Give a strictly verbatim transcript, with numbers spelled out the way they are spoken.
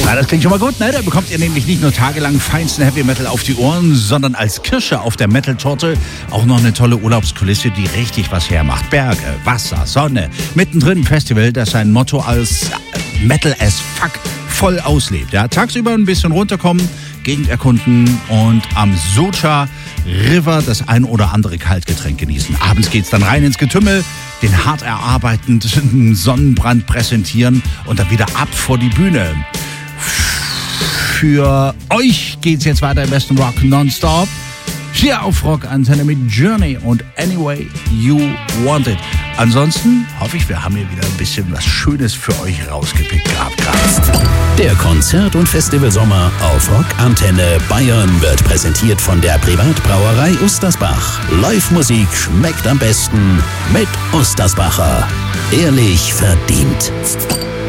Na, das klingt schon mal gut, ne? Da bekommt ihr nämlich nicht nur tagelang feinsten Heavy Metal auf die Ohren, sondern als Kirsche auf der Metal-Torte auch noch eine tolle Urlaubskulisse, die richtig was hermacht. Berge, Wasser, Sonne, mittendrin ein Festival, das sein Motto als Metal as Fuck voll auslebt. Ja? Tagsüber ein bisschen runterkommen, Gegend erkunden und am Socha River das ein oder andere Kaltgetränk genießen. Abends geht's dann rein ins Getümmel, den hart erarbeitenden Sonnenbrand präsentieren und dann wieder ab vor die Bühne. Für euch geht's jetzt weiter im besten Rock nonstop. Hier auf Rockantenne mit Journey und Anyway You Want It. Ansonsten hoffe ich, wir haben hier wieder ein bisschen was Schönes für euch rausgepickt gehabt gerade. Der Konzert- und Festivalsommer auf Rockantenne Bayern wird präsentiert von der Privatbrauerei Ustersbach. Live-Musik schmeckt am besten mit Ustersbacher. Ehrlich verdient.